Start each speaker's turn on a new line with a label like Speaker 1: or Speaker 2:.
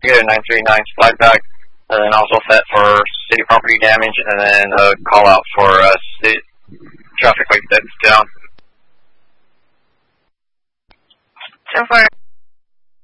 Speaker 1: get a 939 flag back, and then also set for city property damage, and then call out for traffic light that's down.
Speaker 2: So far.